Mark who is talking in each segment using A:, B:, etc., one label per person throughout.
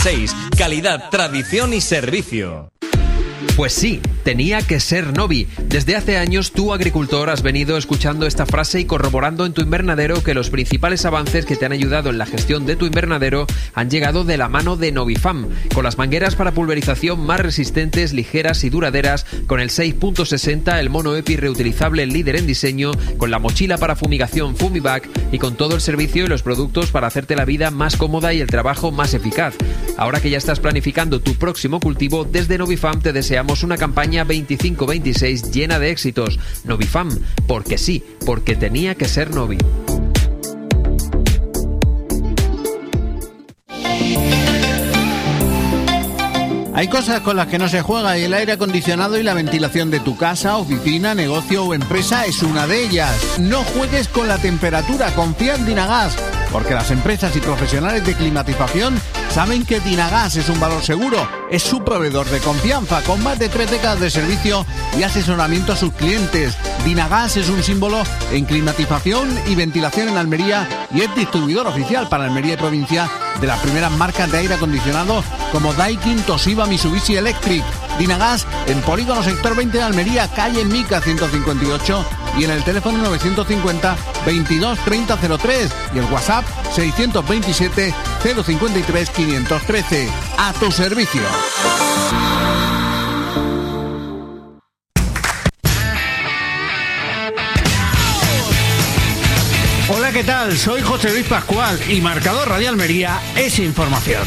A: 6. Calidad, tradición y servicio.
B: Pues sí, tenía que ser Novi. Desde hace años tú, agricultor, has venido escuchando esta frase y corroborando en tu invernadero que los principales avances que te han ayudado en la gestión de tu invernadero han llegado de la mano de Novifam, con las mangueras para pulverización más resistentes, ligeras y duraderas, con el 6.60, el mono EPI reutilizable líder en diseño, con la mochila para fumigación Fumivac y con todo el servicio y los productos para hacerte la vida más cómoda y el trabajo más eficaz. Ahora que ya estás planificando tu próximo cultivo, desde Novifam te deseamos una campaña 25-26 llena de éxitos. Novifam, porque sí, porque tenía que ser Novi.
C: Hay cosas con las que no se juega y el aire acondicionado y la ventilación de tu casa, oficina, negocio o empresa es una de ellas. No juegues con la temperatura, confía en Dinagas, porque las empresas y profesionales de climatización saben que Dinagas es un valor seguro. Es su proveedor de confianza, con más de 3 décadas de servicio y asesoramiento a sus clientes. Dinagas es un símbolo en climatización y ventilación en Almería y es distribuidor oficial para Almería y provincia de las primeras marcas de aire acondicionado como Daikin, Toshiba, Mitsubishi Electric. Dinagas en Polígono Sector 20 de Almería, calle Mica 158 y en el teléfono 950 22 30 03 y el WhatsApp 627 053 513. A tu servicio.
D: Hola, ¿qué tal? Soy José Luis Pascual y Marcador Radio Almería es información.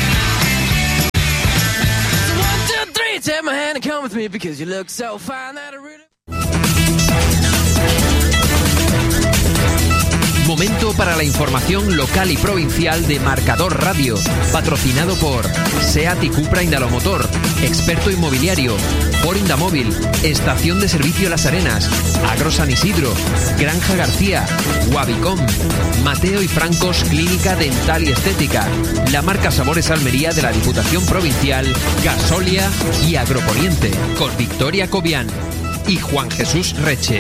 B: Momento para la información local y provincial de Marcador Radio, patrocinado por SEAT y Cupra Indalomotor, Experto Inmobiliario, Ford Indamóvil, Estación de Servicio Las Arenas, Agro San Isidro, Granja García, Wabicom, Mateo y Francos Clínica Dental y Estética, la marca Sabores Almería de la Diputación Provincial, Gasolia y Agroponiente, con Victoria Cobian y Juan Jesús Reche.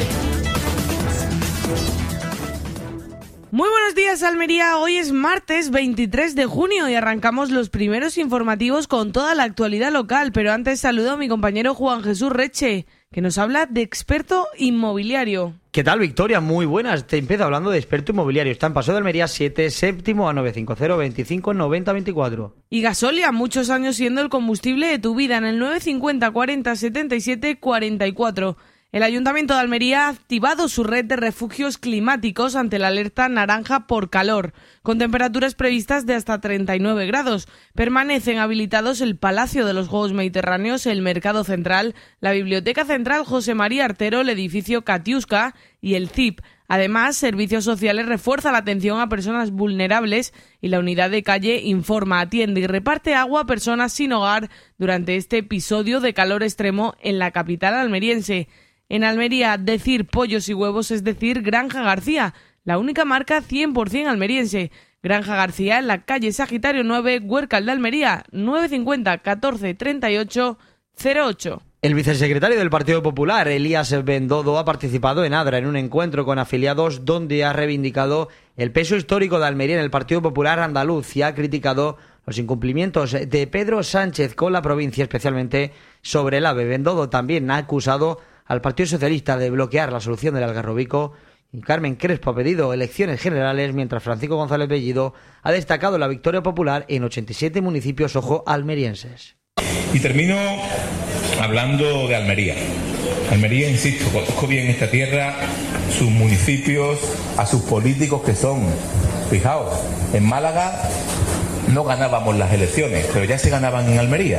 E: Muy buenos días, Almería. Hoy es martes 23 de junio y arrancamos los primeros informativos con toda la actualidad local. Pero antes saludo a mi compañero Juan Jesús Reche, que nos habla de Experto Inmobiliario.
F: ¿Qué tal, Victoria? Muy buenas. Te empiezo hablando de Experto Inmobiliario. Está en Paso de Almería 7, séptimo a 950 25 90 24.
E: Y Gasolia, muchos años siendo el combustible de tu vida, en el 950 40 77 44. El Ayuntamiento de Almería ha activado su red de refugios climáticos ante la alerta naranja por calor, con temperaturas previstas de hasta 39 grados. Permanecen habilitados el Palacio de los Juegos Mediterráneos, el Mercado Central, la Biblioteca Central José María Artero, el edificio Katiuska y el CIP. Además, Servicios Sociales refuerza la atención a personas vulnerables y la unidad de calle informa, atiende y reparte agua a personas sin hogar durante este episodio de calor extremo en la capital almeriense. En Almería, decir pollos y huevos es decir Granja García, la única marca 100% almeriense. Granja García en la calle Sagitario 9, Huércal de Almería, 950 14 38 08.
F: El vicesecretario del Partido Popular, Elías Bendodo, ha participado en Adra en un encuentro con afiliados donde ha reivindicado el peso histórico de Almería en el Partido Popular andaluz y ha criticado los incumplimientos de Pedro Sánchez con la provincia, especialmente sobre el AVE. Bendodo también ha acusado al Partido Socialista de bloquear la solución del Algarrobico y Carmen Crespo ha pedido elecciones generales, mientras Francisco González Bellido ha destacado la victoria popular en 87 municipios, ojo, almerienses.
G: Y termino hablando de Almería. Almería, insisto, conozco bien esta tierra, sus municipios, a sus políticos que son. Fijaos, en Málaga no ganábamos las elecciones, pero ya se ganaban en Almería.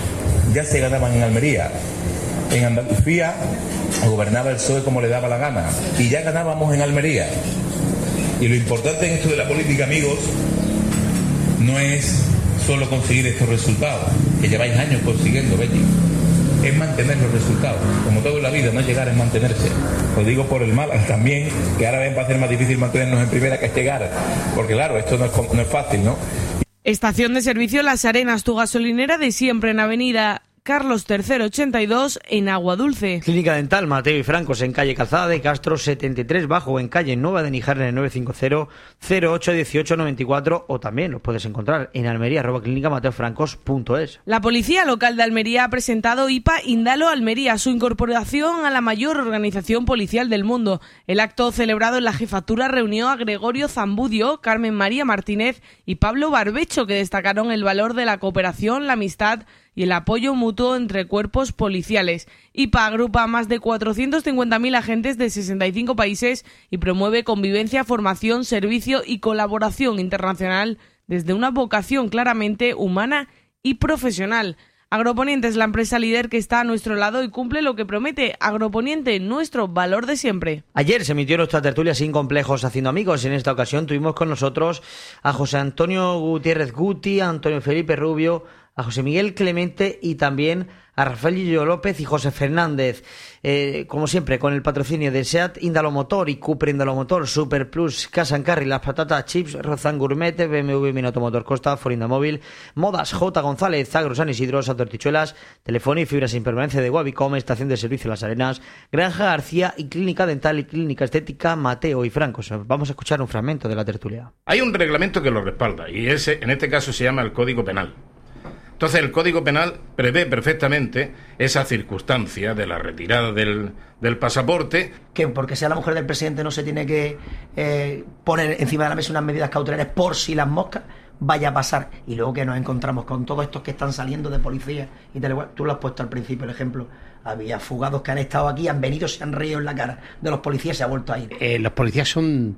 G: En Andalucía gobernaba el PSOE como le daba la gana y ya ganábamos en Almería. Y lo importante en esto de la política, amigos, no es solo conseguir estos resultados, que lleváis años consiguiendo, Betty. Es mantener los resultados. Como todo en la vida, no llegar, es mantenerse. Lo digo por el Málaga también, que ahora va a ser más difícil mantenernos en primera que llegar. Porque claro, esto no es fácil, ¿no?
E: Estación de servicio Las Arenas, tu gasolinera de siempre en Avenida Carlos III 82 en Aguadulce.
F: Clínica Dental Mateo y Francos en calle Calzada de Castro 73 Bajo o en calle Nueva de Níjar en el 950 08 18 94 o también los puedes encontrar en almería@clinicamateofrancos.es.
E: La policía local de Almería ha presentado IPA Indalo Almería, su incorporación a la mayor organización policial del mundo. El acto celebrado en la jefatura reunió a Gregorio Zambudio, Carmen María Martínez y Pablo Barbecho, que destacaron el valor de la cooperación, la amistad y el apoyo mutuo entre cuerpos policiales. IPA agrupa a más de 450.000 agentes de 65 países y promueve convivencia, formación, servicio y colaboración internacional desde una vocación claramente humana y profesional. Agroponiente es la empresa líder que está a nuestro lado y cumple lo que promete. Agroponiente, nuestro valor de siempre.
F: Ayer se emitió nuestra tertulia Sin Complejos Haciendo Amigos. En esta ocasión tuvimos con nosotros a José Antonio Gutiérrez Guti, a Antonio Felipe Rubio, a José Miguel Clemente y también a Rafael Lillo López y José Fernández. Como siempre, con el patrocinio de SEAT Índalo Motor y Cupra Índalo Motor, Super Plus, Casa Carry, Las Patatas Chips, Rozan Gourmet, BMW Minuto Motor Costa, Forinda Móvil, Modas, J. González, Agro San Isidro, Santortichuelas, Teléfono y Fibra Sin Permanencia de Wabicom, Estación de Servicio Las Arenas, Granja García y Clínica Dental y Clínica Estética Mateo y Francos. Vamos a escuchar un fragmento de la tertulia.
H: Hay un reglamento que lo respalda y ese, en este caso, se llama el Código Penal. Entonces el Código Penal prevé perfectamente esa circunstancia de la retirada del pasaporte.
I: Que porque sea la mujer del presidente no se tiene que poner encima de la mesa unas medidas cautelares por si las moscas vaya a pasar. Y luego que nos encontramos con todos estos que están saliendo de policía y tal igual. Tú lo has puesto al principio el ejemplo. Había fugados que han estado aquí, han venido, se han reído en la cara de los policías y se ha vuelto a ir.
J: Los policías son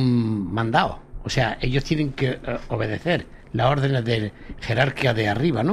J: mandados. O sea, ellos tienen que obedecer las órdenes de jerarquía de arriba, ¿no?